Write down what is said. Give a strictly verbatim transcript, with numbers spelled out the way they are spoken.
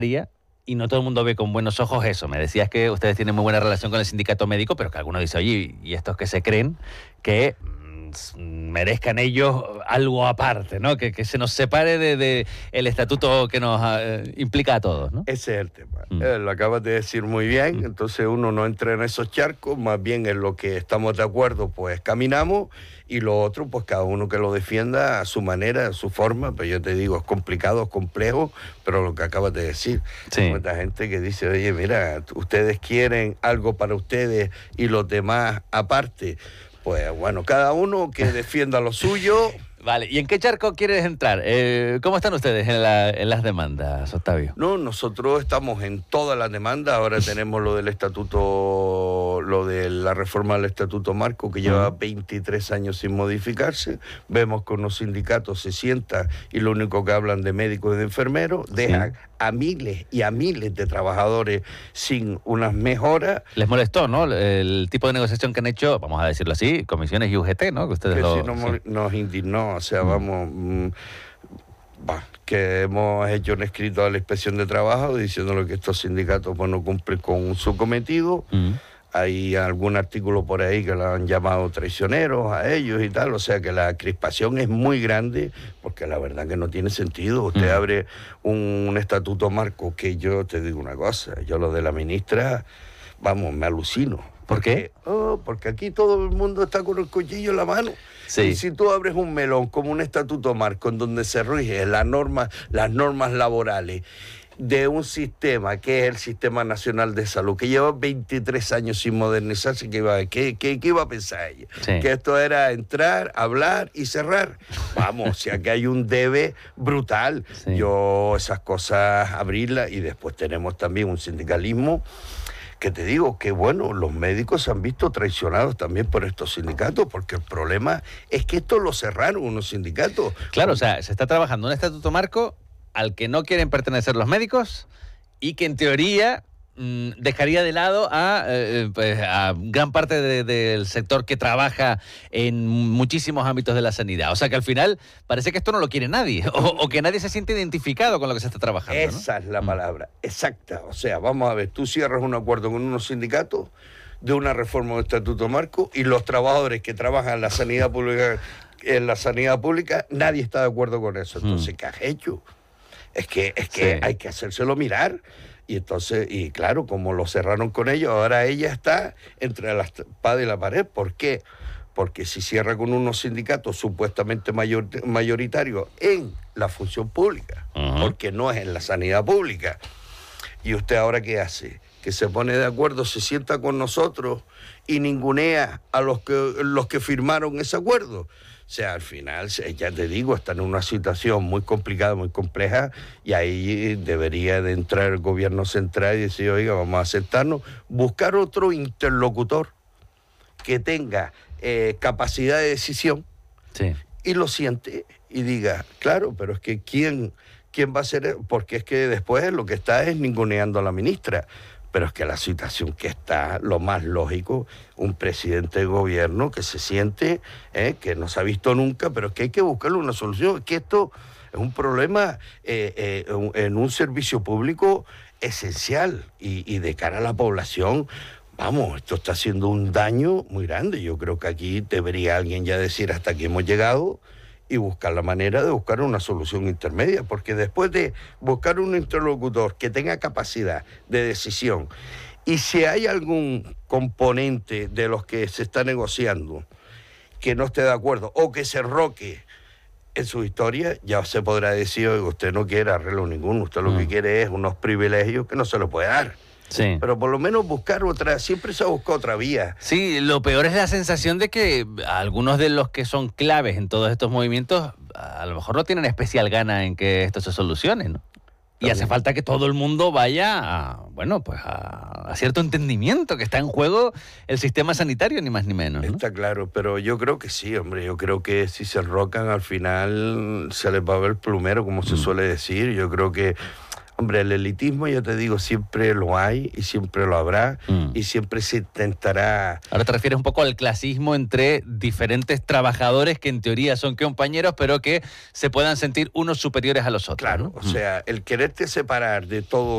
y no todo el mundo ve con buenos ojos eso. Me decías que ustedes tienen muy buena relación con el sindicato médico, pero que algunos dicen, oye, ¿y estos que se creen que merezcan ellos algo aparte, ¿no? Que, que se nos separe de, de el estatuto que nos eh, implica a todos, ¿no? Ese es el tema. Mm. Eh, lo acabas de decir muy bien. Mm. Entonces uno no entra en esos charcos, más bien en lo que estamos de acuerdo, pues caminamos, y lo otro, pues cada uno que lo defienda a su manera, a su forma. Pero yo te digo, es complicado, es complejo, pero lo que acabas de decir. Sí. Hay mucha gente que dice, oye, mira, ustedes quieren algo para ustedes y los demás aparte. Pues bueno, cada uno que defienda lo suyo. Vale, ¿y en qué charco quieres entrar? Eh, ¿Cómo están ustedes en, la, en las demandas, Octavio? No, nosotros estamos en todas las demandas. Ahora tenemos lo del estatuto, lo de la reforma del estatuto marco, que lleva veintitrés años sin modificarse. Vemos que unos sindicatos se sientan y lo único que hablan de médicos y de enfermeros, dejan sí. a miles y a miles de trabajadores sin unas mejoras. Les molestó, ¿no? El tipo de negociación que han hecho, vamos a decirlo así, comisiones y U G T, ¿no? Que ustedes que lo... sí nos, sí. nos indignó. O sea, mm. vamos, mmm, bah, que hemos hecho un escrito a la Inspección de Trabajo diciéndole que estos sindicatos pues, no cumplen con su cometido. Mm. Hay algún artículo por ahí que lo han llamado traicioneros a ellos y tal, o sea que la crispación es muy grande, porque la verdad que no tiene sentido. Usted mm. abre un, un estatuto marco que yo te digo una cosa, yo lo de la ministra, vamos, me alucino. ¿Por qué? Oh, porque aquí todo el mundo está con el cuchillo en la mano. Sí. Y si tú abres un melón como un estatuto marco en donde se rigen las normas, las normas laborales de un sistema que es el Sistema Nacional de Salud, que lleva veintitrés años sin modernizarse, ¿qué iba, qué, qué, qué iba a pensar ella? Sí. Que esto era entrar, hablar y cerrar. Vamos, o sea que hay un debe brutal. Sí. Yo esas cosas abrirlas, y después tenemos también un sindicalismo que te digo que, bueno, los médicos se han visto traicionados también por estos sindicatos, porque el problema es que esto lo cerraron unos sindicatos. Claro, o sea, se está trabajando un estatuto marco al que no quieren pertenecer los médicos y que en teoría mmm, dejaría de lado a, eh, pues, a gran parte de, del sector que trabaja en muchísimos ámbitos de la sanidad. O sea que al final parece que esto no lo quiere nadie, o, o que nadie se siente identificado con lo que se está trabajando, Esa ¿no? es la palabra, exacta. O sea, vamos a ver, tú cierras un acuerdo con unos sindicatos de una reforma del estatuto marco, y los trabajadores que trabajan en la sanidad pública, en la sanidad pública, nadie está de acuerdo con eso. Entonces, ¿qué has hecho? Es que, es que sí. hay que hacérselo mirar. Y entonces, y claro, como lo cerraron con ellos, ahora ella está entre la espada y la pared. ¿Por qué? Porque si cierra con unos sindicatos supuestamente mayor, mayoritarios en la función pública, uh-huh. porque no es en la sanidad pública, ¿y usted ahora qué hace? Que se pone de acuerdo, se sienta con nosotros y ningunea a los que, los que firmaron ese acuerdo. O sea, al final, ya te digo, está en una situación muy complicada, muy compleja, y ahí debería de entrar el gobierno central y decir, oiga, vamos a sentarnos, buscar otro interlocutor que tenga eh, capacidad de decisión, sí. y lo siente y diga, claro, pero es que ¿quién, quién va a ser? Porque es que después lo que está es ninguneando a la ministra. Pero es que la situación que está, lo más lógico, un presidente de gobierno que se siente, eh, que no se ha visto nunca, pero es que hay que buscarle una solución. Es que esto es un problema eh, eh, en un servicio público esencial, y, y de cara a la población, vamos, esto está haciendo un daño muy grande. Yo creo que aquí debería alguien ya decir hasta aquí hemos llegado, y buscar la manera de buscar una solución intermedia, porque después de buscar un interlocutor que tenga capacidad de decisión, y si hay algún componente de los que se está negociando que no esté de acuerdo o que se roque en su historia, ya se podrá decir, oiga, usted no quiere arreglo ninguno, usted lo mm. que quiere es unos privilegios que no se le puede dar. Sí. Pero por lo menos buscar otra, siempre se ha buscado otra vía. Sí, lo peor es la sensación de que algunos de los que son claves en todos estos movimientos a lo mejor no tienen especial gana en que esto se solucione, ¿no? Y hace falta que todo el mundo vaya a, bueno, pues a, a cierto entendimiento, que está en juego el sistema sanitario, ni más ni menos, ¿no? Está claro, pero yo creo que sí, hombre, yo creo que si se rocan al final se les va a ver el plumero, como mm. se suele decir. Yo creo que, hombre, el elitismo, ya te digo, siempre lo hay y siempre lo habrá, mm. y siempre se intentará... Ahora te refieres un poco al clasismo entre diferentes trabajadores que en teoría son compañeros, pero que se puedan sentir unos superiores a los otros, Claro, ¿no? o sea, el quererte separar de todo